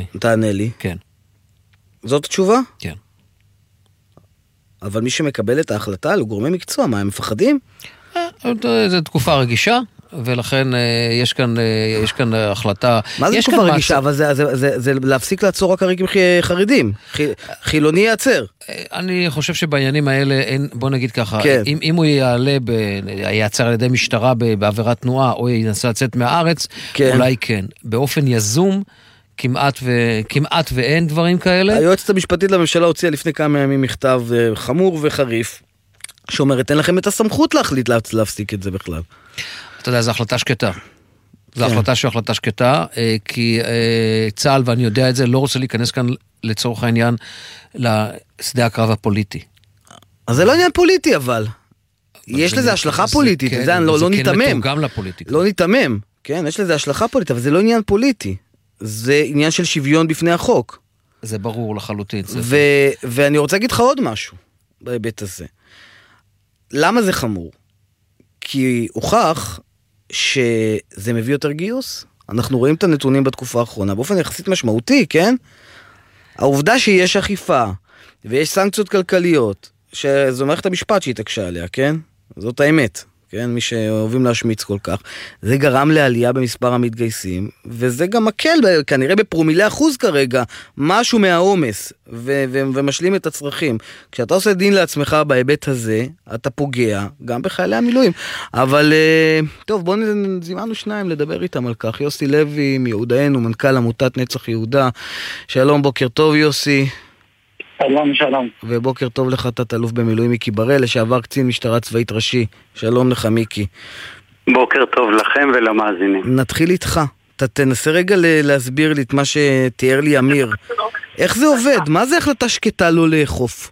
תענה לי. כן. זאת התשובה? כן. אבל מי שמקבל את ההחלטה, לגורמי מקצוע, מה, הם מפחדים? זו תקופה רגישה, ולכן יש כאן החלטה... מה זה תקופה רגישה? אבל זה להפסיק לעצור רק הריגים חרדים. חילוני יעצר. אני חושב שבעניינים האלה, בוא נגיד ככה, כן. אם הוא יעצר על ידי משטרה בעבירת תנועה, או ינסה לצאת מהארץ, כן. אולי כן. באופן יזום, כמעט ואין דברים כאלה. היועצת המשפטית לממשלה הוציאה לפני כמה ימים מכתב חמור וחריף, שאומרת, אין לכם את הסמכות להחליט להפסיק את זה בכלל. אתה יודע, זו החלטה שקטה. זו החלטה שקטה, כי צה"ל, ואני יודע את זה, לא רוצה להיכנס כאן לצורך העניין לשדה הקרב הפוליטי. אז זה לא עניין פוליטי, אבל. יש לזה השלכה פוליטית, זה לא ניתמם. זה כן מתורגם לפוליטיקה. לא ניתמם, כן, יש לזה השלכה פוליטית, אבל זה לא עניין פוליטי. זה עניין של שוויון בפני החוק. זה ברור לחלוטין. ואני רוצה להגיד לך עוד משהו בהיבט הזה. למה זה חמור? כי הוכח שזה מביא יותר גיוס. אנחנו רואים את הנתונים בתקופה האחרונה, באופן יחסית משמעותי, כן? העובדה שיש אכיפה, ויש סנקציות כלכליות, שזו מערכת המשפט שהתעקשה עליה, כן? זאת האמת, כן? מי שאוהבים להשמיץ כל כך. זה גרם לעלייה במספר המתגייסים, וזה גם מקל, כנראה בפרומילי אחוז כרגע, משהו מהעומס, ומשלים את הצרכים. כשאתה עושה דין לעצמך בהיבט הזה, אתה פוגע, גם בחיילי המילואים. אבל, טוב, בואו זימנו שניים לדבר איתם על כך. יוסי לוי מיהודאנו, מנכ"ל עמותת נצח יהודה. שלום, בוקר טוב יוסי. שלום, שלום. ובוקר טוב לך, תת-אלוף במילואים מיקי בראל, לשעבר קצין משטרה צבאית ראשי. שלום לך מיקי. בוקר טוב לכם ולמאזינים. נתחיל איתך. אתה תנסה רגע להסביר לי את מה שתיאר לי אמיר. איך זה עובד? מה זה החלטה שקטה לא לאכוף?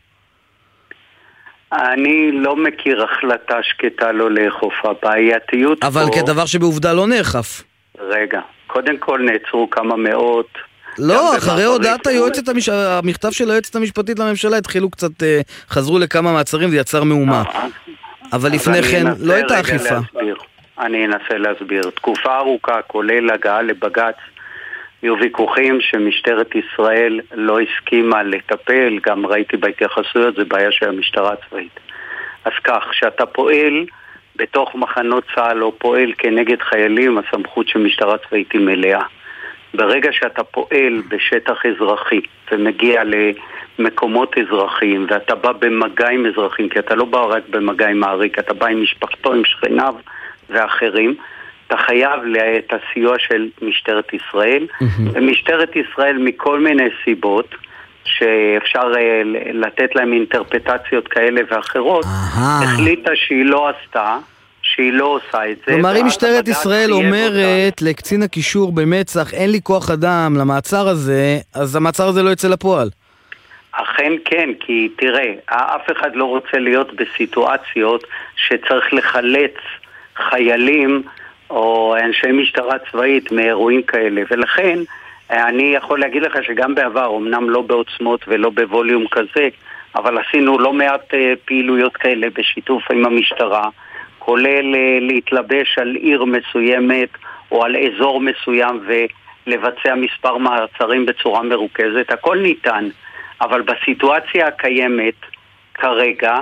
אני לא מכיר החלטה שקטה לא לאכוף. הבעייתיות אבל פה... כדבר שבעובדה לא נאכף. רגע, קודם כל נעצרו כמה מאות... לא, אחרי הודעת המכתב של היועצת המשפטית לממשלה התחילו קצת, חזרו לכמה מעצרים, זה יצר מהומה. אבל לפני כן לא הייתה אכיפה. אני אנסה להסביר. תקופה ארוכה, כולל הגעה לבג"ץ, היו ויכוחים שמשטרת ישראל לא הסכימה לטפל, גם ראיתי בהתייחסויות, זה בעיה של המשטרה הצבאית. אז כך, שאתה פועל בתוך מחנות צה"ל או פועל כנגד חיילים, הסמכות של משטרה צבאית היא מלאה. ברגע שאתה פועל בשטח אזרחי ומגיע למקומות אזרחיים ואתה בא במגע עם אזרחים, כי אתה לא בא רק במגע עם העריק, אתה בא עם משפחתו, עם שכניו ואחרים, אתה חייב את הסיוע של משטרת ישראל. ומשטרת ישראל מכל מיני סיבות שאפשר לתת להם אינטרפטציות כאלה ואחרות, החליטה שהיא לא עשתה, שהיא לא עושה את זה. כלומר, אם משטרת ישראל אומרת לקצין הקישור במצח, אין לי כוח אדם למעצר הזה, אז המעצר הזה לא יצא לפועל. אכן כן, כי תראה, אף אחד לא רוצה להיות בסיטואציות שצריך לחלץ חיילים או אנשי משטרה צבאית מאירועים כאלה, ולכן אני יכול להגיד לך שגם בעבר, אמנם לא בעוצמות ולא בווליום כזה, אבל עשינו לא מעט פעילויות כאלה בשיתוף עם המשטרה, כולל להתלבש על עיר מסוימת או על אזור מסוים ולבצע מספר מעצרים בצורה מרוכזת. הכל ניתן, אבל בסיטואציה הקיימת כרגע,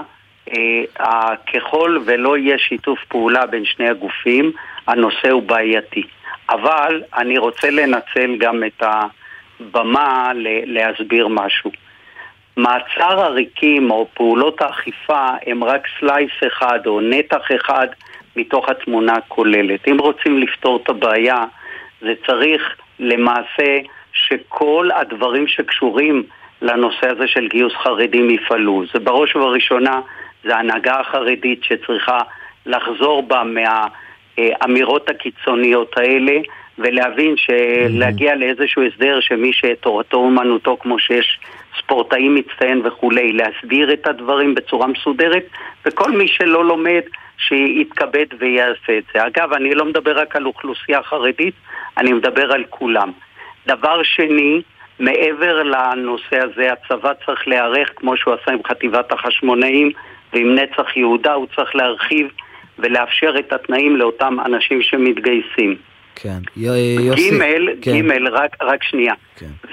ככל ולא יהיה שיתוף פעולה בין שני הגופים, הנושא הוא בעייתי. אבל אני רוצה לנצל גם את הבמה להסביר משהו. מעצר עריקים או פעולות האכיפה הם רק סלייס אחד או נתח אחד מתוך התמונה הכוללת. אם רוצים לפתור את הבעיה, זה צריך למעשה שכל הדברים שקשורים לנושא הזה של גיוס חרדים יפעלו. זה בראש ובראשונה, זה ההנהגה החרדית שצריכה לחזור בה מהאמירות הקיצוניות האלה, ולהבין שלהגיע לאיזשהו הסדר שמי שתורתו אומנותו כמו שיש ספורטאים מצטיין וכולי, להסדיר את הדברים בצורה מסודרת, וכל מי שלא לומד שיתכבד ויעשה את זה. אגב, אני לא מדבר רק על אוכלוסייה חרדית, אני מדבר על כולם. דבר שני, מעבר לנושא הזה, הצבא צריך להיערך כמו שהוא עשה עם חטיבת החשמונאים ועם נצח יהודה, הוא צריך להרחיב ולאפשר את התנאים לאותם אנשים שמתגייסים. כן, יוסי. ג' רק שנייה. כן.